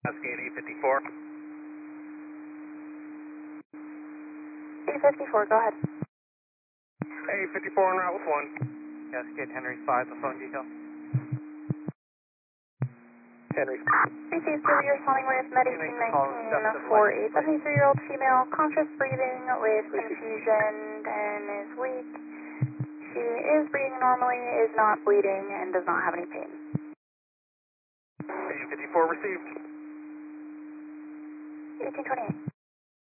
Cascade 854. 854, go ahead. 854 en route with 1. Cascade Henry 5, the phone detail. Henry. BC Julie, you're calling with Med 1819 for a 73-year-old female, conscious breathing with confusion and is weak. She is breathing normally, is not bleeding, and does not have any pain. 854 received. 1828.